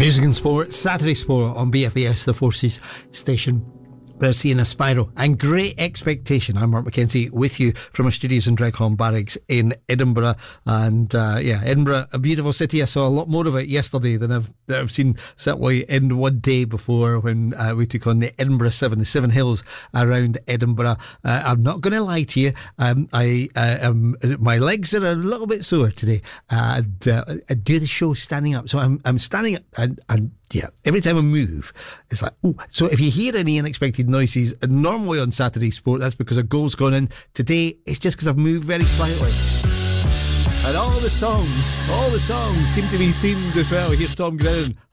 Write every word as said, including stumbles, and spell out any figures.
Music and Sport, Saturday Sport on B F B S, the Forces station. They're seeing Aspiro and Great Expectation. I'm Mark McKenzie with you from our studios in Dreghorn Barracks in Edinburgh. And uh, yeah, Edinburgh, a beautiful city. I saw a lot more of it yesterday than I've, that I've seen certainly in one day before when uh, we took on the Edinburgh Seven, the Seven Hills around Edinburgh. Uh, I'm not going to lie to you. Um, I uh, um, my legs are a little bit sore today. Uh, and, uh, I do the show standing up, so I'm I'm standing up and. and Yeah, every time I move, it's like, oh. So if you hear any unexpected noises, normally on Saturday Sport, that's because a goal's gone in. Today, it's just because I've moved very slightly. And all the songs, all the songs seem to be themed as well. Here's Tom Grennan.